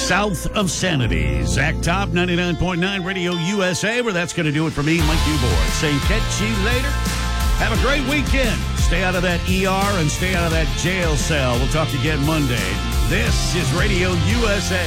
South of Sanity. Zach Top, 99.9 Radio USA, where that's going to do it for me, Mike Dubois. Saying catch you later. Have a great weekend. Stay out of that ER and stay out of that jail cell. We'll talk again Monday. This is Radio USA.